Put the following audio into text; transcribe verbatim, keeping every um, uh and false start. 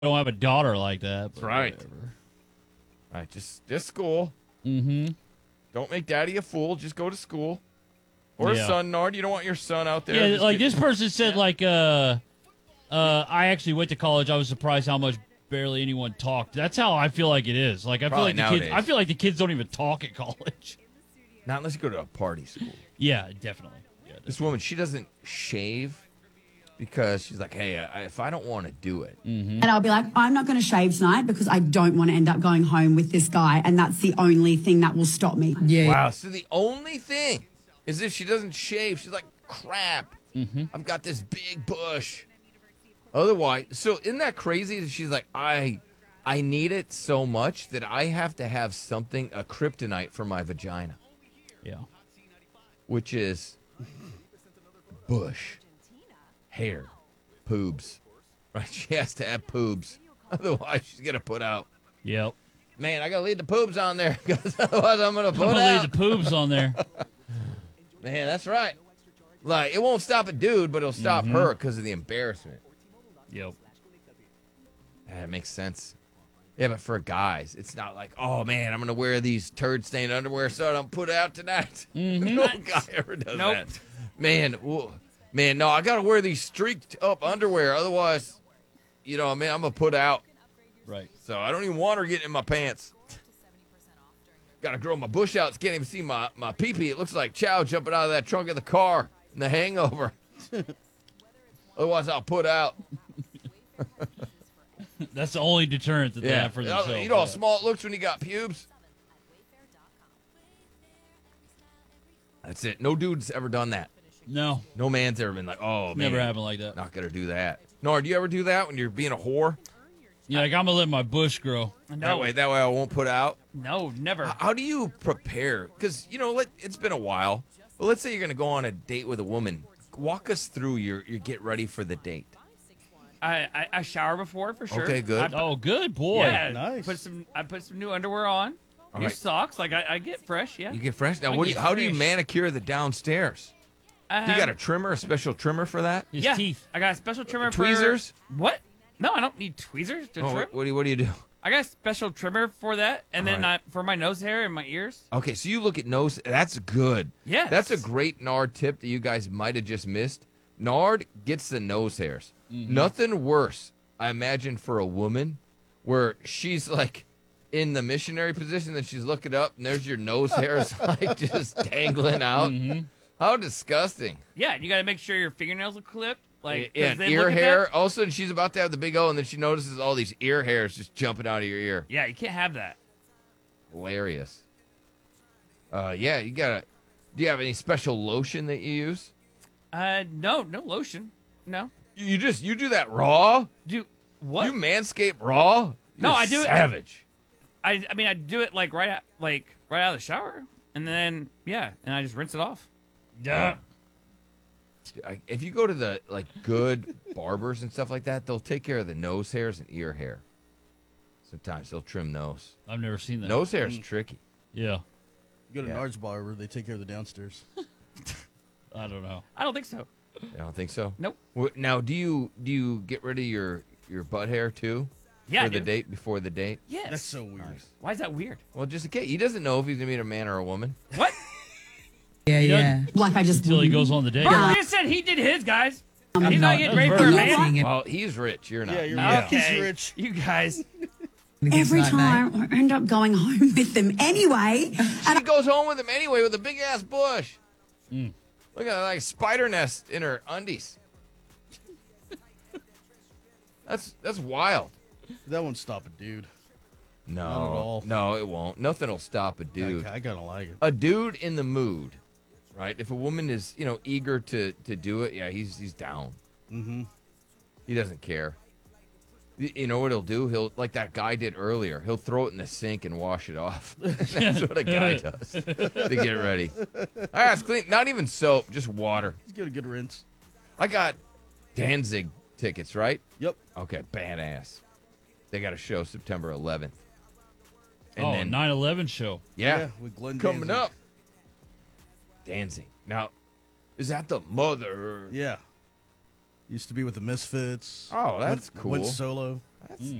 don't have a daughter like that. That's right. Whatever. All right, just just school. Mm-hmm. Don't make daddy a fool. Just go to school. Or Yeah. a son, Nard. You don't want your son out there. Yeah, just like get- this person said, like, uh, uh, I actually went to college. I was surprised how much barely anyone talked. That's how I feel like it is. Like, I Probably feel like the kids. nowadays. I feel like the kids don't even talk at college. Not unless you go to a party school. Yeah, definitely. Yeah, This woman, she doesn't shave because she's like, hey, I, if I don't want to do it. And I'll be like, I'm not going to shave tonight because I don't want to end up going home with this guy. And that's the only thing that will stop me. Yeah. Wow. So the only thing is if she doesn't shave, she's like, crap. Mm-hmm. I've got this big bush. Otherwise, so isn't that crazy that she's like, I I need it so much that I have to have something, a kryptonite for my vagina, Yeah. which is bush, hair, poobs. Right? She has to have poobs. Otherwise, she's going to put out. Yep. Man, I got to leave the poobs on there because otherwise I'm going to I'm put gonna out. leave the poobs on there. Man, that's right. Like, it won't stop a dude, but it'll stop Mhm. her because of the embarrassment. Yep. That makes sense. Yeah, but for guys, it's not like, oh man, I'm gonna wear these turd stained underwear so I don't put it out tonight. Mhm. No guy ever does Nope. that. Man, whoa, man, no, I gotta wear these streaked up underwear, otherwise, you know, man, I'm gonna put out. Right. So I don't even want her getting in my pants. Gotta grow my bush out. Can't even see my my pee pee. It looks like Chow jumping out of that trunk of the car in The Hangover. Otherwise, I'll put out. That's the only deterrent that they Yeah, have for you know, themselves. you know how yeah. small it looks when you got pubes. That's it. No dude's ever done that. No, No man's ever been like, oh man, never happened like that. not gonna do that. Nor, do you ever do that when you're being a whore? Yeah, like I'm gonna let my bush grow. That No, way, that way I won't put out. no, never. H- How do you prepare? Because you know, let, it's been a while. But let's say you're gonna go on a date with a woman. Walk us through your your get ready for the date. I, I I shower before for sure. Okay, good. I, Oh, good boy. yeah, Nice. Put some. I put some new underwear on. All new right. socks. Like I, I get fresh. Yeah. You get fresh. Now, I what do you, get how do you fresh. manicure the downstairs? I Do you got a have- trimmer, a special trimmer for that? His yeah, teeth. I got a special trimmer Tweezers? for what? No, I don't need tweezers to Oh, trim. what, what do you what do you do? I got a special trimmer for that, and then Alright. I, for my nose hair and my ears. Okay, so you look at nose. That's good. Yes. That's a great Nard tip that you guys might have just missed. Nard gets the nose hairs. Nothing worse, I imagine, for a woman where she's like in the missionary position and she's looking up and there's your nose hairs like just dangling out. How disgusting. Yeah, you got to make sure your fingernails are clipped. Like 'cause yeah, they ear look at hair. that- All of a sudden she's about to have the big O and then she notices all these ear hairs just jumping out of your ear. Yeah, you can't have that. Hilarious. Uh, yeah, you gotta. Do you have any special lotion that you use? Uh, no, no lotion. No. You just you do that raw. Do what? You manscape raw? No, You're I do it- savage. I I mean I do it like right out, like right out of the shower, and then yeah, and I just rinse it off. Yeah. I- If you go to the like good barbers and stuff like that, they'll take care of the nose hairs and ear hair. Sometimes they'll trim those. I've never seen that. Nose hair is tricky. Yeah. You go to Yeah. Nard's barber, they take care of the downstairs. I don't know. I don't think so. I don't think so. Nope. Wh- Now, do you do you get rid of your your butt hair too? Yeah, For I the do. date before the date. Yes. That's so weird. Why is that weird? Well, just in case he doesn't know if he's gonna meet a man or a woman. What? Yeah, He yeah. doesn't- Like I just Until he wouldn't. goes on the date. Bro, just said he did his, guys. Um, He's not- not getting that's ready for a very man. Well, he's rich. You're not. Yeah, you're Yeah. right. He's Okay. rich. You guys. Every time I end up going home with them anyway. She goes home with him anyway with a big ass bush. Mm. Look at that, like spider nest in her undies. That's that's wild. That won't stop a dude. No, Not at all. no, it won't. Nothing will stop a dude. I, I kind of like it. A dude in the mood, right? If a woman is, you know, eager to to do it, yeah, he's he's down. Mm-hmm. He doesn't care. Y- You know what he'll do? He'll like that guy did earlier. He'll throw it in the sink and wash it off. That's what a guy does to get ready. All right, it's clean. Not even soap, just water. He's got a good rinse. I got Danzig tickets, right? Yep. Okay, badass. They got a show September eleventh. And oh, then, nine eleven show. yeah, with Glenn coming Danzig. up. Danzig. Now, is that the mother? Yeah. Used to be with the Misfits. Oh, that's went, Went cool. solo. That's